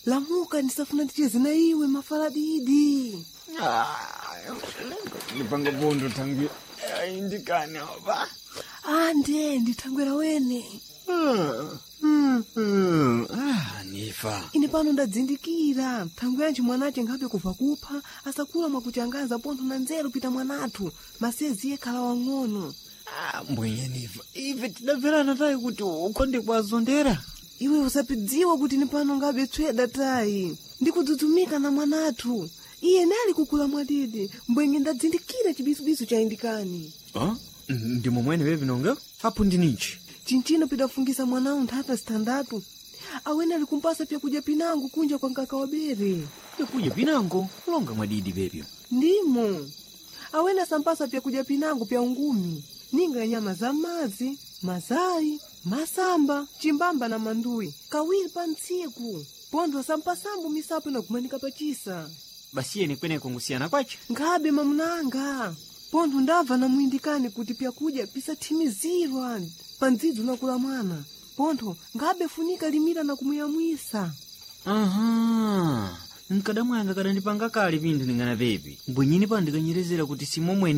lamuka ndisafuna ticheze na iwe mafaladidi. Nipanga bondo tangu indikane oba. Ande nditangwera wene. Nifa. Ine pano ndadzindikira tangu yanji mwanache ngabe kuva kupha asakula mwakuchangaza pontho na nzeru pita mwanathu masezi yekhala wang'ono. Mbwenye Nifa, ife tidabverana tayi kuti ukonde kwazondera. Iwe usapidziwa kuti ni pano ngabe tsweda tayi ndikudzudzumika na mwanathu. Iye nali kukula mwadidi mbwenye ndadzindikira chibisubisu cha indikani. Ndimo mwene wewe vinonga? Hapo ndinichi. Chinchino pidafungisa mwanao nthata standatu. Awene alikumpasa pya kuja pinango kunja kwa nkaka wabere. Pya kuja pinango? Longa mwadidi bebyo. Ndimo. Awene sampasa pya kuja pinango pya ungumi. Ninga nyama za mazi, mazai, masamba, chimbamba na mandui. Kawili pa ntsiku. Pondo sampasambu misapu na kumanika pachisa. Basiye ni kwene kungusiana kwacha? Ngabe mamunanga. Pondo ndava na muindikani kuti pya kuja pisa timizirwa. Panzidu na kula mwana. Pondo ngabe funika limira na kumuyamwisa. Nkadamwanga kada ndipanga kali pindu ningana bebi. Mbwenyini pa ndikanyerezera kuti simomwe